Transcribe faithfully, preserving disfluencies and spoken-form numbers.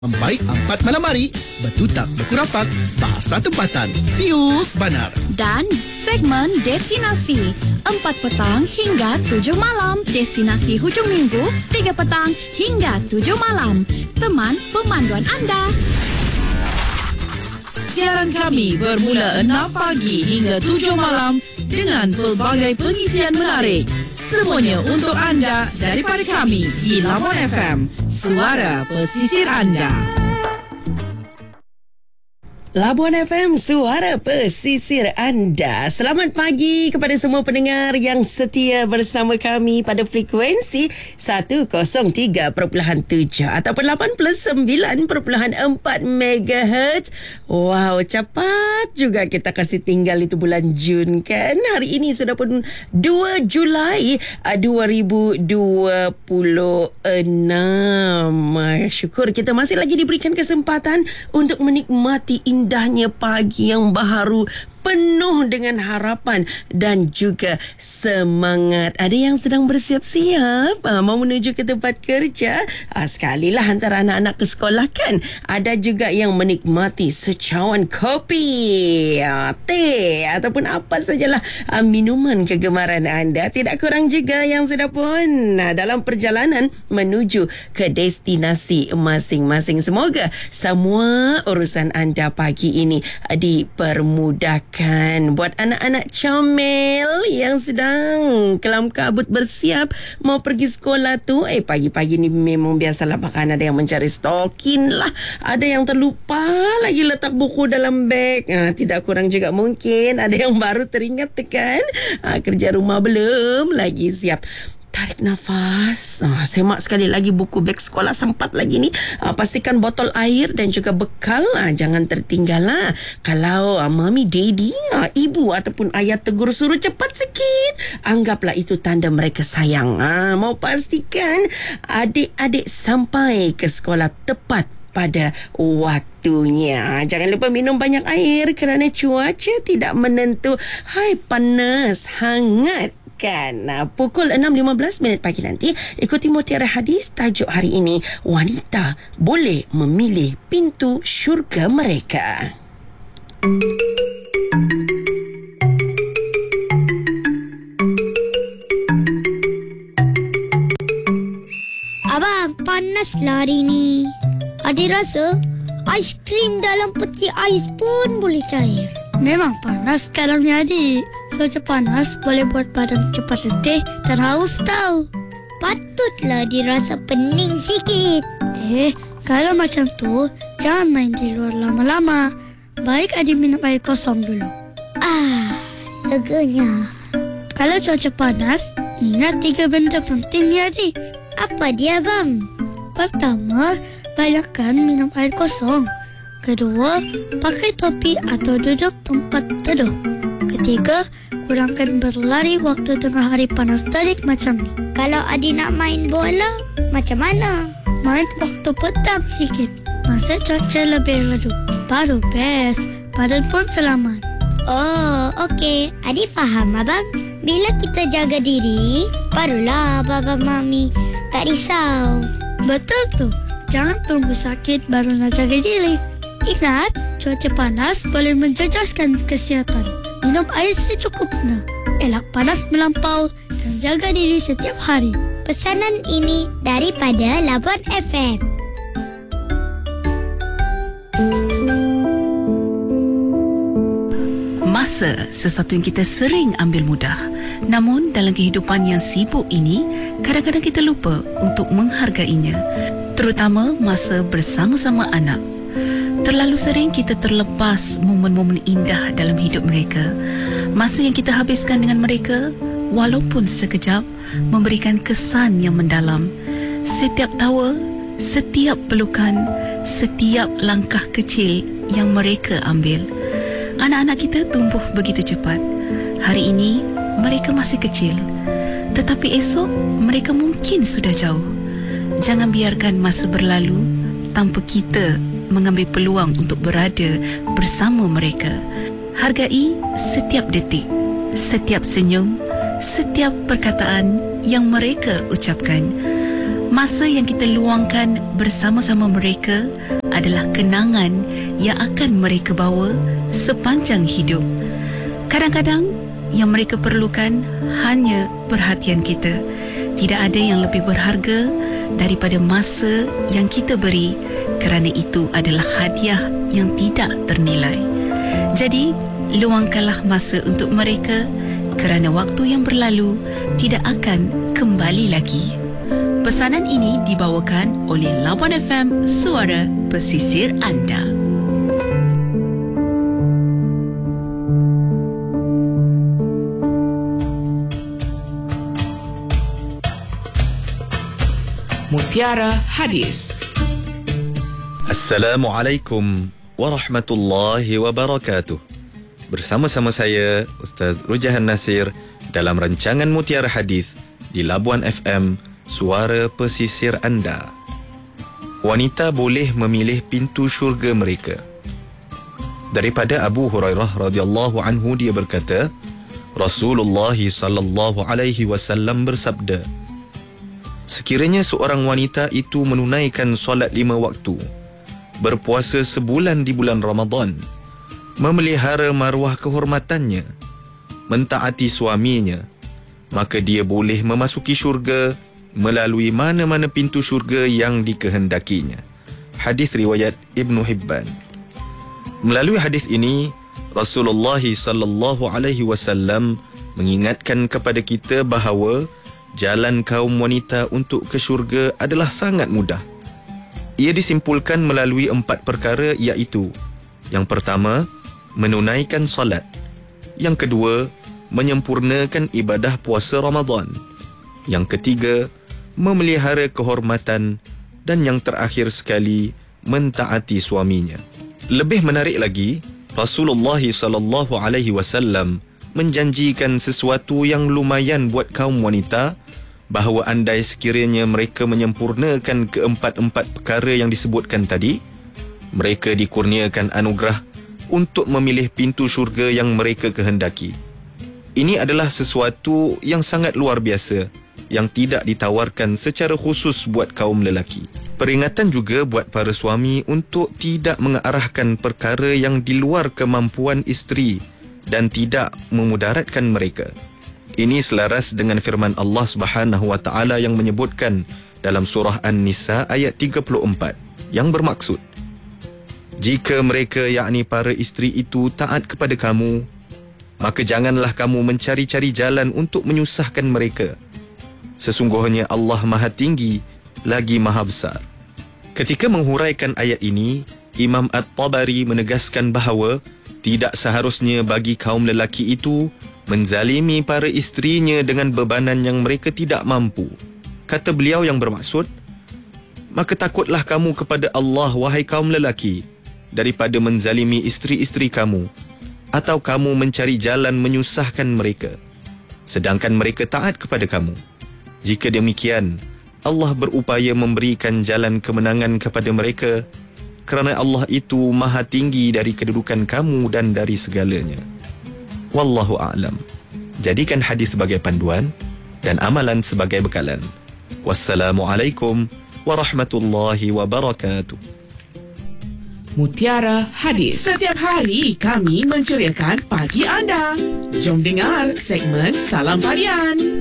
Baik empat malam hari, bertutak berkurapak, bahasa tempatan, siuk banar. Dan segmen Destinasi, empat petang hingga tujuh malam. Destinasi hujung minggu, tiga petang hingga tujuh malam. Teman pemanduan anda. Siaran kami bermula enam pagi hingga tujuh malam dengan pelbagai pengisian menarik. Semuanya untuk anda daripada kami di Labuan F M, suara pesisir anda. Labuan F M, suara pesisir anda. Selamat pagi kepada semua pendengar yang setia bersama kami pada frekuensi seratus tiga perpuluhan tujuh ataupun lapan puluh sembilan perpuluhan empat megahertz. Wow, cepat juga kita kasih tinggal itu bulan Jun kan. Hari ini sudah pun dua Julai dua ribu dua puluh enam. Syukur kita masih lagi diberikan kesempatan untuk menikmati indahnya pagi yang baharu, penuh dengan harapan dan juga semangat. Ada yang sedang bersiap-siap ha, mau menuju ke tempat kerja. Ha, sekalilah antara anak-anak ke sekolah kan. Ada juga yang menikmati secawan kopi, ha, teh ataupun apa sajalah ha, minuman kegemaran anda. Tidak kurang juga yang sudah pun ha, dalam perjalanan menuju ke destinasi masing-masing. Semoga semua urusan anda pagi ini dipermudahkan. Kan buat anak-anak comel yang sedang kelam kabut bersiap mau pergi sekolah tu, eh pagi-pagi ni memang biasalah bahkan ada yang mencari stokin lah, ada yang terlupa lagi letak buku dalam beg. Ha, tidak kurang juga mungkin ada yang baru teringat kan, ha, kerja rumah belum lagi siap. Tarik nafas, ah, semak sekali lagi buku beg sekolah, sempat lagi ni. Ah, pastikan botol air dan juga bekal ah, jangan tertinggal lah. Kalau ah, mami, daddy, ah, ibu ataupun ayah tegur suruh cepat sikit, anggaplah itu tanda mereka sayang. Ah, mau pastikan adik-adik sampai ke sekolah tepat pada waktunya. Jangan lupa minum banyak air kerana cuaca tidak menentu. Hai, panas, hangat kan. Nah, pukul enam lima belas minit pagi nanti ikuti mutiara hadis tajuk hari ini, wanita boleh memilih pintu syurga mereka. Abang, panaslah hari ni. Adik rasa aiskrim dalam peti ais pun boleh cair. Memang panas sekarang ni adik. Cuaca panas boleh buat badan cepat letih dan haus tau. Patutlah dirasa pening sikit. Eh, kalau macam tu, jangan main di luar lama-lama. Baik adik minum air kosong dulu. Ah, leganya. Kalau cuaca panas, ingat tiga benda penting ya adik. Apa dia bang? Pertama, banyakkan minum air kosong. Kedua, pakai topi atau duduk tempat teduh. Ketiga, kurangkan berlari waktu tengah hari panas terik macam ni. Kalau adik nak main bola, macam mana? Main waktu petang sikit, masa cuaca lebih redup. Baru best, badan pun selamat. Oh, okey. Adik faham abang. Bila kita jaga diri, barulah baba mami tak risau. Betul tu. Jangan tunggu sakit baru nak jaga diri. Ingat, cuaca panas boleh menjejaskan kesihatan. Minum air secukupnya, elak panas melampau dan jaga diri setiap hari. Pesanan ini daripada Labuan F M. Masa sesuatu yang kita sering ambil mudah. Namun dalam kehidupan yang sibuk ini, kadang-kadang kita lupa untuk menghargainya. Terutama masa bersama-sama anak. Terlalu sering kita terlepas momen-momen indah dalam hidup mereka. Masa yang kita habiskan dengan mereka, walaupun sekejap, memberikan kesan yang mendalam. Setiap tawa, setiap pelukan, setiap langkah kecil yang mereka ambil. Anak-anak kita tumbuh begitu cepat. Hari ini, mereka masih kecil. Tetapi esok, mereka mungkin sudah jauh. Jangan biarkan masa berlalu tanpa kita mengambil peluang untuk berada bersama mereka. Hargai setiap detik, setiap senyum, setiap perkataan yang mereka ucapkan. Masa yang kita luangkan bersama-sama mereka adalah kenangan yang akan mereka bawa sepanjang hidup. Kadang-kadang yang mereka perlukan hanya perhatian kita. Tidak ada yang lebih berharga daripada masa yang kita beri, kerana itu adalah hadiah yang tidak ternilai. Jadi, luangkanlah masa untuk mereka, kerana waktu yang berlalu tidak akan kembali lagi. Pesanan ini dibawakan oleh Labuan F M, suara pesisir anda. Mutiara Hadis. Assalamualaikum warahmatullahi wabarakatuh. Bersama-sama saya Ustaz Rujahan Nasir dalam rancangan Mutiara Hadis di Labuan F M, suara pesisir anda. Wanita boleh memilih pintu syurga mereka. Daripada Abu Hurairah radhiyallahu anhu, dia berkata, Rasulullah sallallahu alaihi wasallam bersabda, sekiranya seorang wanita itu menunaikan solat lima waktu, berpuasa sebulan di bulan Ramadan, memelihara maruah kehormatannya, mentaati suaminya, maka dia boleh memasuki syurga melalui mana-mana pintu syurga yang dikehendakinya. Hadis riwayat Ibnu Hibban. Melalui hadis ini, Rasulullah sallallahu alaihi wasallam mengingatkan kepada kita bahawa jalan kaum wanita untuk ke syurga adalah sangat mudah. Ia disimpulkan melalui empat perkara, iaitu: yang pertama, menunaikan solat; yang kedua, menyempurnakan ibadah puasa Ramadan; yang ketiga, memelihara kehormatan; dan yang terakhir sekali, mentaati suaminya. Lebih menarik lagi, Rasulullah sallallahu alaihi wasallam menjanjikan sesuatu yang lumayan buat kaum wanita, bahawa andai sekiranya mereka menyempurnakan keempat-empat perkara yang disebutkan tadi, mereka dikurniakan anugerah untuk memilih pintu syurga yang mereka kehendaki. Ini adalah sesuatu yang sangat luar biasa, yang tidak ditawarkan secara khusus buat kaum lelaki. Peringatan juga buat para suami untuk tidak mengarahkan perkara yang di luar kemampuan isteri dan tidak memudaratkan mereka. Ini selaras dengan firman Allah Subhanahu wa taala yang menyebutkan dalam surah An-Nisa ayat tiga puluh empat, yang bermaksud, jika mereka, yakni para isteri itu, taat kepada kamu, maka janganlah kamu mencari-cari jalan untuk menyusahkan mereka. Sesungguhnya Allah Maha Tinggi lagi Maha Besar. Ketika menghuraikan ayat ini, Imam At-Tabari menegaskan bahawa tidak seharusnya bagi kaum lelaki itu menzalimi para isterinya dengan bebanan yang mereka tidak mampu. Kata beliau yang bermaksud, maka takutlah kamu kepada Allah, wahai kaum lelaki, daripada menzalimi isteri-isteri kamu, atau kamu mencari jalan menyusahkan mereka, sedangkan mereka taat kepada kamu. Jika demikian, Allah berupaya memberikan jalan kemenangan kepada mereka, kerana Allah itu Maha Tinggi dari kedudukan kamu dan dari segalanya. Wallahu a'lam. Jadikan hadis sebagai panduan dan amalan sebagai bekalan. Wassalamualaikum warahmatullahi wabarakatuh. Mutiara Hadis. Setiap hari kami menceriakan pagi anda. Jom dengar segmen Salam Varian.